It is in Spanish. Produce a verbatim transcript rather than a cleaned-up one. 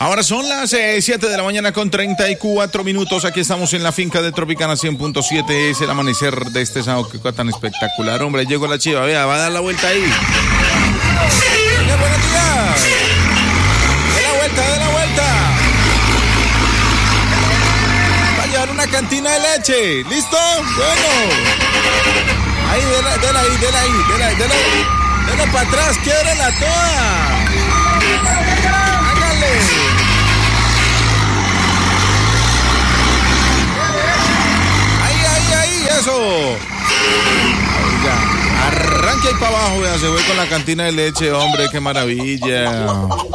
Ahora son las eh, siete de la mañana con treinta y cuatro minutos. Aquí estamos en la finca de Tropicana cien punto siete. Es el amanecer de este sábado. Qué cosa tan espectacular, hombre. Llegó la chiva, vea, va a dar la vuelta ahí. Venga, buenos días. De la vuelta, de la vuelta. Va a llevar una cantina de leche. ¿Listo? Bueno. Ahí, dela, dela ahí, dela ahí, dela, dela, dela para atrás, quiérela toda. Hágale. Ahí, ahí, ahí, eso. Ahí ya. Arranque ahí para abajo, ya se fue con la cantina de leche, hombre, qué maravilla.